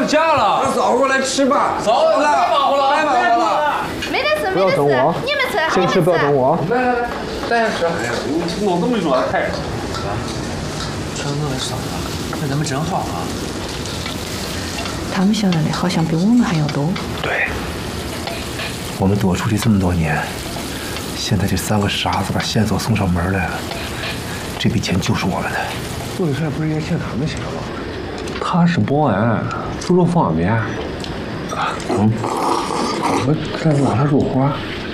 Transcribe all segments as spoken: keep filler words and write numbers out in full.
假了。 让嫂过来吃吧。 嫂子，太忙活了， 太忙活了。 没得事， 不要等我， 你们吃， 先吃不要等我。 来来来，咱先吃。哎呀，你弄这么一桌子菜。 听我的嫂子，那咱们真好啊。 他们晓得的好像比我们还要多。 对，我们躲出去这么多年，现在这三个傻子把线索送上门来了，这笔钱就是我们的。 做的事不是也欠他们钱吗？ 他是保安，出入方便。嗯，我再帮他入伙。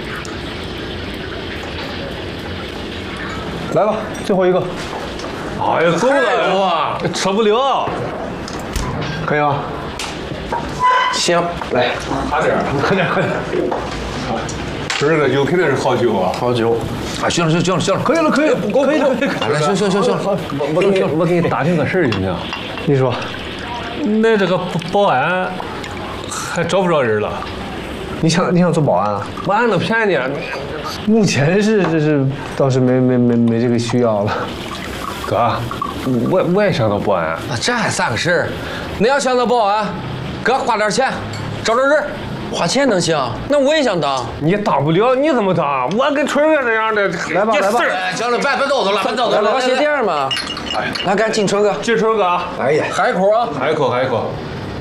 来吧，最后一个。 哎呀，走了哇，吃不了。 可以吗？ 行，来， 快点，快点，快点。这个酒肯定是好酒啊， 好酒。 啊，行了行了行了行了， 可以了，可以了，不够，可以了，可以了。 来，行行行行， 我我给你我给你打听个事儿行不行？ 你说， 那这个保安还找不着人了？ 你想你想做保安啊？ 保安都便宜点。 目前是这是倒是没没没没这个需要了。 哥，我我也想当保安。 那这还算个事儿？你要想当保安，哥花点钱，找找人。 花钱能行？那我也想当。 你当不了，你怎么当？我跟春哥这样的， 来吧来吧。 哎，行了，别别叨叨了，别叨叨了， 老鞋垫嘛。来，赶紧春哥。 进春哥。 哎呀， 喝一口啊！ 喝一口，喝一口。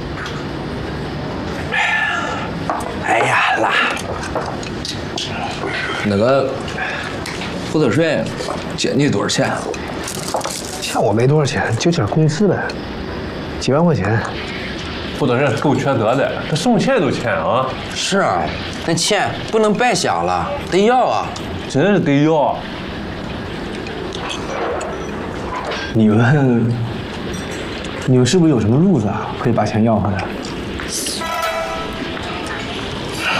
哎呀，辣。 那个胡子水借你多少钱？ 欠我没多少钱，就点工资呗，几万块钱。 负责人够缺德的，他送钱都欠啊！ 是啊，那钱不能白瞎了，得要啊！ 真是得要。 你们，你们是不是有什么路子啊？可以把钱要回来？